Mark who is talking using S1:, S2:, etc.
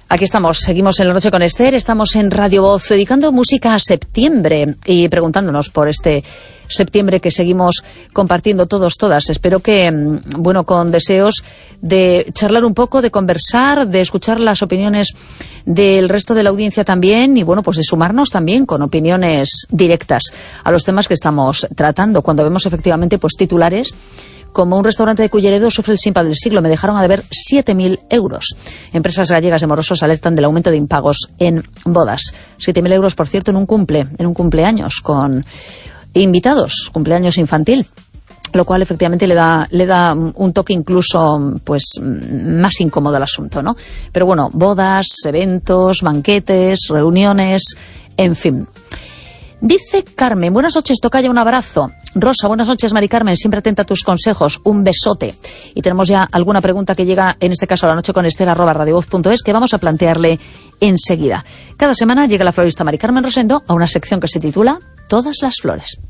S1: Aquí estamos, seguimos en La Noche con Esther, estamos en Radio Voz dedicando música a septiembre y preguntándonos por este septiembre que seguimos compartiendo todos, todas. Espero que, bueno, con deseos de charlar un poco, de conversar, de escuchar las opiniones del resto de la audiencia también y, bueno, pues de sumarnos también con opiniones directas a los temas que estamos tratando. Cuando vemos efectivamente pues titulares como un restaurante de Culleredo sufre el SINPA del siglo, me dejaron a deber 7.000 euros. Empresas gallegas de morosos alertan del aumento de impagos en bodas. 7.000 euros, por cierto, en un cumpleaños con invitados, cumpleaños infantil. Lo cual efectivamente le da un toque incluso pues más incómodo al asunto, ¿no? Pero bueno, bodas, eventos, banquetes, reuniones, en fin. Dice Carmen, buenas noches, tocaya, un abrazo. Rosa, buenas noches, Mari Carmen, siempre atenta a tus consejos, un besote. Y tenemos ya alguna pregunta que llega, en este caso a lanocheconester@radiovoz.es, que vamos a plantearle enseguida. Cada semana llega la florista Mari Carmen Rosendo a una sección que se titula Todas las flores.